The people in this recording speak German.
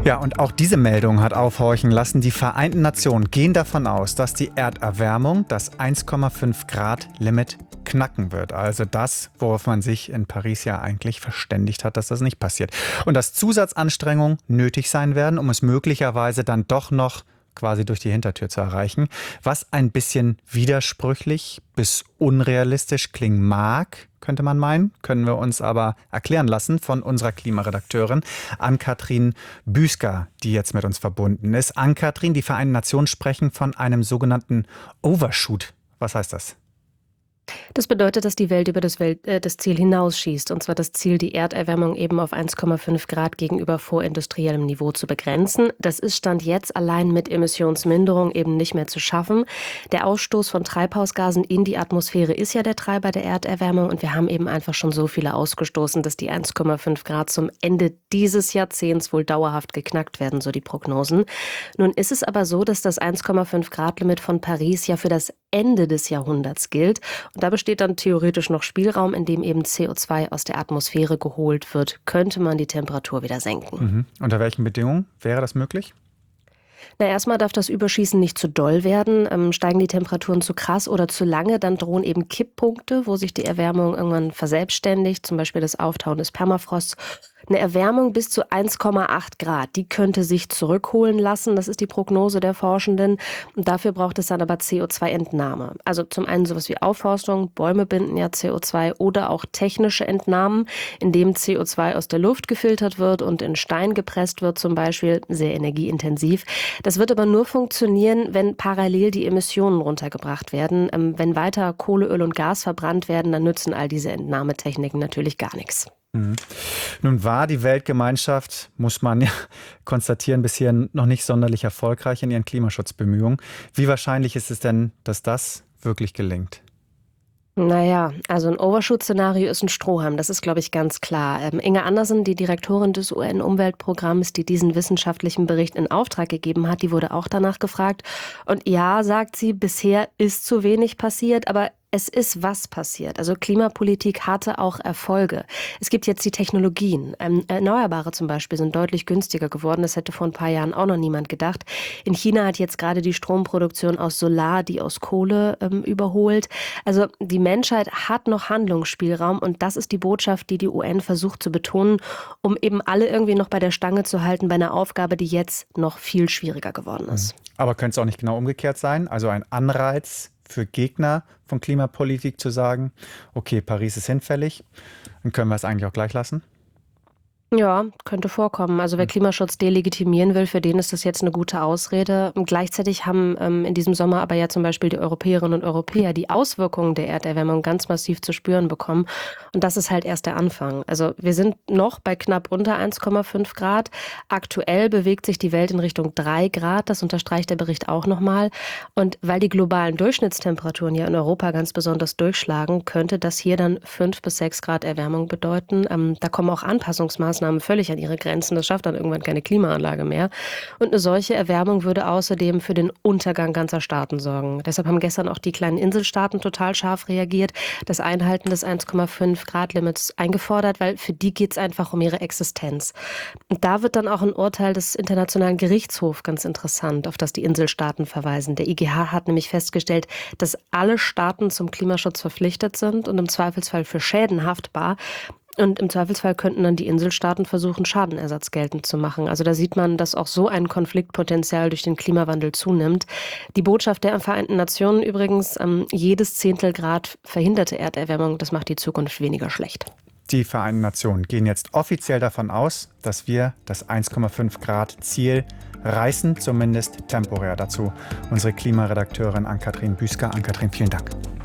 Ja, und auch diese Meldung hat aufhorchen lassen. Die Vereinten Nationen gehen davon aus, dass die Erderwärmung das 1,5 Grad Limit knacken wird. Also das, worauf man sich in Paris ja eigentlich verständigt hat, dass das nicht passiert. Und dass Zusatzanstrengungen nötig sein werden, um es möglicherweise dann doch noch quasi durch die Hintertür zu erreichen. Was ein bisschen widersprüchlich bis unrealistisch klingen mag, könnte man meinen, können wir uns aber erklären lassen von unserer Klimaredakteurin Ann-Kathrin Büsker, die jetzt mit uns verbunden ist. Ann-Kathrin, die Vereinten Nationen sprechen von einem sogenannten Overshoot. Was heißt das? Das bedeutet, dass die Welt über das Ziel hinausschießt, und zwar das Ziel, die Erderwärmung eben auf 1,5 Grad gegenüber vorindustriellem Niveau zu begrenzen. Das ist Stand jetzt allein mit Emissionsminderung eben nicht mehr zu schaffen. Der Ausstoß von Treibhausgasen in die Atmosphäre ist ja der Treiber der Erderwärmung, und wir haben eben einfach schon so viele ausgestoßen, dass die 1,5 Grad zum Ende dieses Jahrzehnts wohl dauerhaft geknackt werden, so die Prognosen. Nun ist es aber so, dass das 1,5 Grad Limit von Paris ja für das Ende des Jahrhunderts gilt. Und da besteht dann theoretisch noch Spielraum, in dem eben CO2 aus der Atmosphäre geholt wird. Könnte man die Temperatur wieder senken. Unter welchen Bedingungen wäre das möglich? Erstmal darf das Überschießen nicht zu doll werden. Steigen die Temperaturen zu krass oder zu lange, dann drohen eben Kipppunkte, wo sich die Erwärmung irgendwann verselbstständigt, zum Beispiel das Auftauen des Permafrosts. Eine Erwärmung bis zu 1,8 Grad, die könnte sich zurückholen lassen. Das ist die Prognose der Forschenden. Und dafür braucht es dann aber CO2-Entnahme. Also zum einen sowas wie Aufforstung, Bäume binden ja CO2, oder auch technische Entnahmen, indem CO2 aus der Luft gefiltert wird und in Stein gepresst wird zum Beispiel, sehr energieintensiv. Das wird aber nur funktionieren, wenn parallel die Emissionen runtergebracht werden. Wenn weiter Kohle, Öl und Gas verbrannt werden, dann nützen all diese Entnahmetechniken natürlich gar nichts. Nun war die Weltgemeinschaft, muss man ja konstatieren, bisher noch nicht sonderlich erfolgreich in ihren Klimaschutzbemühungen. Wie wahrscheinlich ist es denn, dass das wirklich gelingt? Also ein Overshoot-Szenario ist ein Strohhalm, das ist, glaube ich, ganz klar. Inge Andersen, die Direktorin des UN-Umweltprogramms, die diesen wissenschaftlichen Bericht in Auftrag gegeben hat, die wurde auch danach gefragt. Und ja, sagt sie, bisher ist zu wenig passiert, aber es ist was passiert. Also Klimapolitik hatte auch Erfolge. Es gibt jetzt die Technologien. Erneuerbare zum Beispiel sind deutlich günstiger geworden. Das hätte vor ein paar Jahren auch noch niemand gedacht. In China hat jetzt gerade die Stromproduktion aus Solar die aus Kohle überholt. Also die Menschheit hat noch Handlungsspielraum, und das ist die Botschaft, die die UN versucht zu betonen, um eben alle irgendwie noch bei der Stange zu halten bei einer Aufgabe, die jetzt noch viel schwieriger geworden ist. Aber könnte es auch nicht genau umgekehrt sein? Also ein Anreiz für Gegner von Klimapolitik zu sagen, okay, Paris ist hinfällig, dann können wir es eigentlich auch gleich lassen? Ja, könnte vorkommen. Also wer Klimaschutz delegitimieren will, für den ist das jetzt eine gute Ausrede. Und gleichzeitig haben in diesem Sommer aber ja zum Beispiel die Europäerinnen und Europäer die Auswirkungen der Erderwärmung ganz massiv zu spüren bekommen. Und das ist halt erst der Anfang. Also wir sind noch bei knapp unter 1,5 Grad. Aktuell bewegt sich die Welt in Richtung 3 Grad. Das unterstreicht der Bericht auch nochmal. Und weil die globalen Durchschnittstemperaturen ja in Europa ganz besonders durchschlagen, könnte das hier dann 5 bis 6 Grad Erwärmung bedeuten. Da kommen auch Anpassungsmaßnahmen völlig an ihre Grenzen. Das schafft dann irgendwann keine Klimaanlage mehr. Und eine solche Erwärmung würde außerdem für den Untergang ganzer Staaten sorgen. Deshalb haben gestern auch die kleinen Inselstaaten total scharf reagiert, das Einhalten des 1,5 Grad Limits eingefordert, weil für die geht es einfach um ihre Existenz. Und da wird dann auch ein Urteil des Internationalen Gerichtshofs ganz interessant, auf das die Inselstaaten verweisen. Der IGH hat nämlich festgestellt, dass alle Staaten zum Klimaschutz verpflichtet sind und im Zweifelsfall für Schäden haftbar. Und im Zweifelsfall könnten dann die Inselstaaten versuchen, Schadenersatz geltend zu machen. Also da sieht man, dass auch so ein Konfliktpotenzial durch den Klimawandel zunimmt. Die Botschaft der Vereinten Nationen übrigens, jedes Zehntelgrad verhinderte Erderwärmung, das macht die Zukunft weniger schlecht. Die Vereinten Nationen gehen jetzt offiziell davon aus, dass wir das 1,5 Grad Ziel reißen, zumindest temporär. Dazu unsere Klimaredakteurin Ann-Kathrin Büsker. Ann-Kathrin, vielen Dank.